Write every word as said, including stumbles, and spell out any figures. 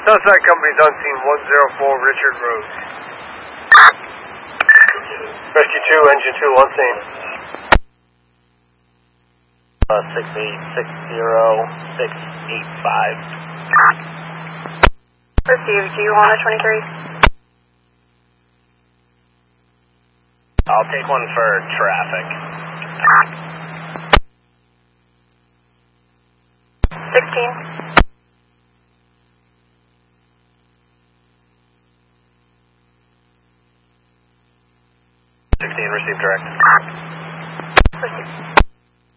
Southside Company's on scene, one oh four Richard Road. Rescue two, engine two, on scene. Uh, six eight six zero six eight five. Received, do you want a twenty-three? I'll take one for traffic. sixteen. sixteen, received direct. Received.